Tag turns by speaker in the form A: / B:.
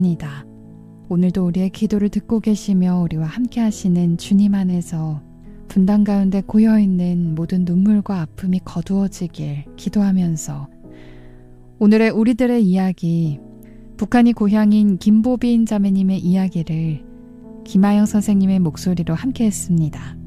A: 니다. 오늘도 우리의 기도를 듣고 계시며 우리와 함께 하시는 주님 안에서 분당 가운데 고여있는 모든 눈물과 아픔이 거두어지길 기도하면서 오늘의 우리들의 이야기, 북한이 고향인 김보빈 자매님의 이야기를 김아영 선생님의 목소리로 함께 했습니다.